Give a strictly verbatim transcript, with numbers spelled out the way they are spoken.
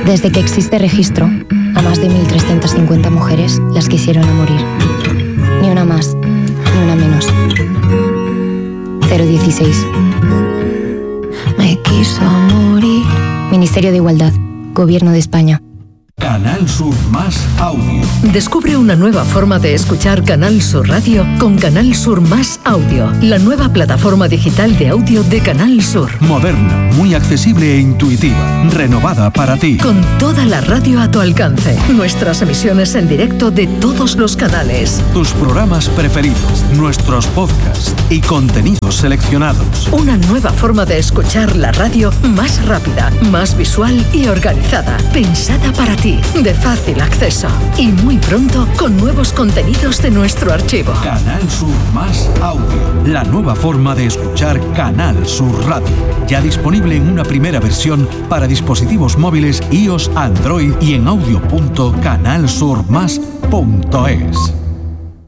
Desde que existe registro, a más de mil trescientas cincuenta mujeres las quisieron a morir. Ni una más, ni una menos. cero dieciséis. Me quiso morir. Ministerio de Igualdad, Gobierno de España. Canal Sur Más Audio. Descubre una nueva forma de escuchar Canal Sur Radio con Canal Sur Más Audio, la nueva plataforma digital de audio de Canal Sur. Moderna, muy accesible e intuitiva, renovada para ti. Con toda la radio a tu alcance, nuestras emisiones en directo de todos los canales. Tus programas preferidos, nuestros podcasts y contenidos seleccionados. Una nueva forma de escuchar la radio más rápida, más visual y organizada, pensada para ti, de fácil acceso y muy pronto con nuevos contenidos de nuestro archivo. Canal Sur Más Audio, la nueva forma de escuchar Canal Sur Radio, ya disponible en una primera versión para dispositivos móviles iOS, Android y en audio punto canal sur más punto es.